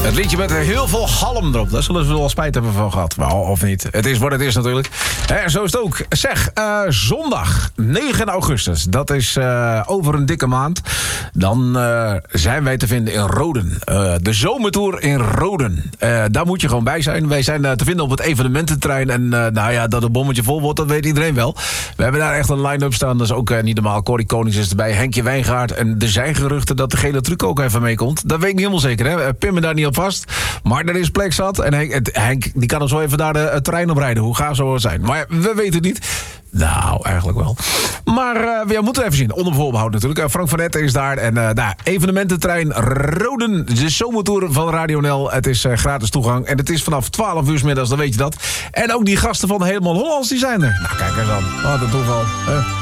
Het liedje met heel veel galm erop. Daar zullen ze wel spijt hebben van gehad. Nou, of niet. Het is wat het is natuurlijk. Zo is het ook. Zeg, zondag 9 augustus. Dat is over een dikke maand. Dan zijn wij te vinden in Roden. De zomertour in Roden. Daar moet je gewoon bij zijn. Wij zijn te vinden op het evenemententerrein. En nou ja, dat het bommetje vol wordt, dat weet iedereen wel. We hebben daar echt een line-up staan. Dat is ook niet normaal. Corrie Konings is erbij. Henkje Wijngaard. En er zijn geruchten dat de gele truc ook even meekomt. Dat weet ik niet helemaal zeker. Hè? Pin me daar niet op vast. Maar er is plek zat. En Henk die kan hem zo even daar het terrein oprijden. Hoe gaaf zou het zijn? Maar we weten het niet. Nou, eigenlijk wel. Maar we moeten even zien. Onder voorbehoud natuurlijk. Frank van Etten is daar. En evenemententrein Roden. De zomertour van Radio NL. Het is gratis toegang. En het is vanaf 12 uur 's middags, dan weet je dat. En ook die gasten van Helemaal Hollands, die zijn er. Nou, kijk eens aan. Wat een toeval.